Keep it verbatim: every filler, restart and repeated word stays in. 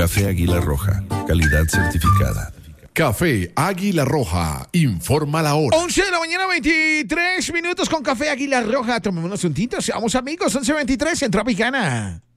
Café Águila Roja, calidad certificada. Café Águila Roja, informa la hora. once de la mañana, veintitrés minutos con Café Águila Roja. Tomémonos un tinto, seamos amigos. once veintitrés en Tropicana.